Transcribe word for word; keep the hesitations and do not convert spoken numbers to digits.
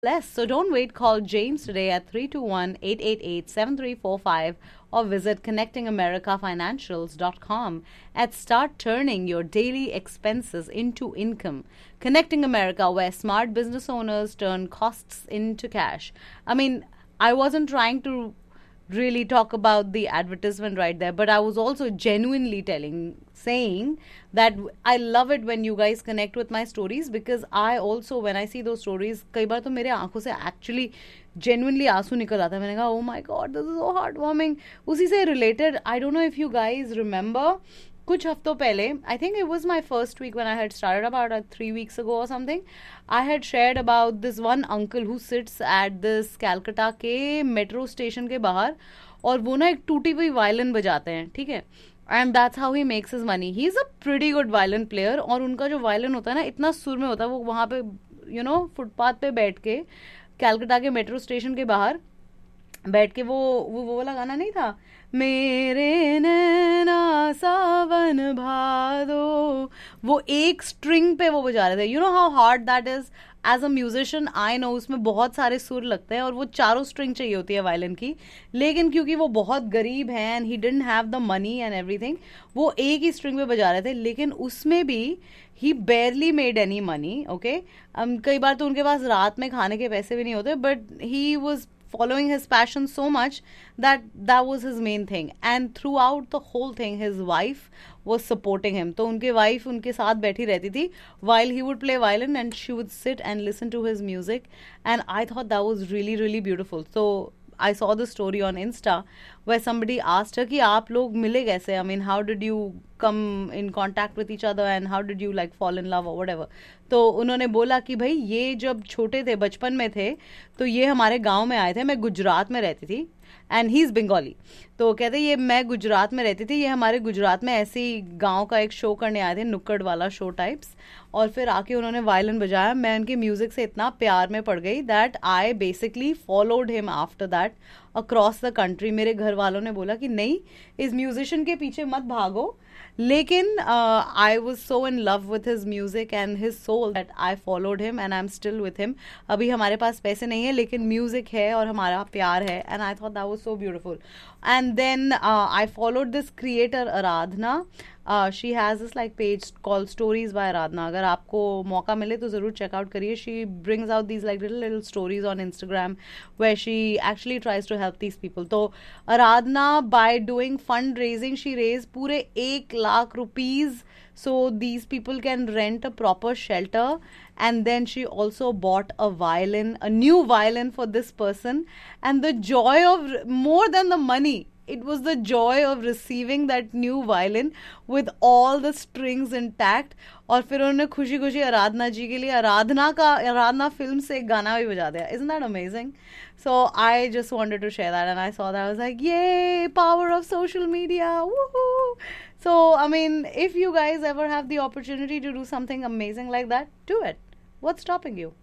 less. So don't wait. Call James today at three two one, eight eight eight, seven three four five or visit connecting america financials dot com and start turning your daily expenses into income. Connecting America, where smart business owners turn costs into cash. I mean, I wasn't trying to really talk about the advertisement right there, but I was also genuinely telling, saying that I love it when you guys connect with my stories, because I also, when I see those stories, कई बार तो मेरे आंखों से actually genuinely आंसू निकल आता है. मैंने कहा oh my god, this is so heartwarming. उसी से related, I don't know if you guys remember, कुछ हफ्तों पहले, I think it was my first week when I had started, about uh, three weeks ago or something, I had shared about this one uncle who sits at this Calcutta के metro station के बाहर, और वो ना एक टूटी हुई violin बजाते हैं, ठीक है, and that's how he makes his money. He is a pretty good violin player, और उनका जो वायलिन होता है ना, इतना सुर में होता है. वो वहाँ पे यू नो फुटपाथ पे बैठ के, कैलकटा के मेट्रो स्टेशन के बाहर बैठ के, वो वो वो वाला गाना नहीं था, मेरे नैना सावन भादो, वो एक स्ट्रिंग पे वो बजा रहे थे. You know how hard that is. As a musician I know उसमें बहुत सारे सुर लगते हैं, और वो चारों स्ट्रिंग चाहिए होती है वायलिन की. लेकिन क्योंकि वो बहुत गरीब हैं and he didn't have the money and everything, वो एक ही स्ट्रिंग पे बजा रहे थे. लेकिन उसमें भी ही बेयरली मेड एनी मनी. ओके, कई बार तो उनके पास रात में खाने के पैसे भी नहीं होते, but he was following his passion so much that that was his main thing. And throughout the whole thing, his wife was supporting him. तो उनके wife उनके साथ बैठी रहती थी while he would play violin, and she would sit and listen to his music. And I thought that was really really beautiful. So I saw the story on Insta where somebody asked her कि आप लोग मिले कैसे? I mean, how did you come in contact with each other and how did you like fall in love or whatever? तो उन्होंने बोला कि भाई ये जब छोटे थे, बचपन में थे, तो ये हमारे गांव में आए थे. मैं गुजरात में रहती थी एंड ही इज़ बंगाली. तो कहते ये मैं गुजरात में रहती थी, ये हमारे गुजरात में ऐसे ही गांव का एक शो करने आए थे, नुक्कड़ वाला शो टाइप्स, और फिर आके उन्होंने वायलिन बजाया. मैं उनके म्यूजिक से इतना प्यार में पड़ गई that I basically followed him after that across the country. मेरे घर वालों ने बोला कि नहीं, इस म्यूजिशियन के पीछे मत भागो. लेकिन I was so in love with his music and his soul that I followed him and I am still with him. अभी हमारे पास पैसे नहीं है, लेकिन म्यूजिक है और हमारा प्यार है, and I thought that was so beautiful. And then I followed this creator Aradhana. She has this like page call stories bye आराधना. अगर आपको मौका मिले तो ज़रूर चेकआउट करिए. She brings out these like little little stories on Instagram where she actually tries to help these people. तो आराधना, by doing fund raising, she raise पूरे एक lakh rupees so these people can rent a proper shelter. And then she also bought a violin, a new violin for this person. And the joy of, more than the money, it was the joy of receiving that new violin with all the strings intact. और फिर उन्होंने खुशी खुशी आराधना जी के लिए आराधना का आराधना film से एक गाना भी बजा दिया. Isn't that amazing? So I just wanted to share that, and I saw that, I was like, yay, power of social media, woohoo. So I mean, if you guys ever have the opportunity to do something amazing like that, do it. What's stopping you?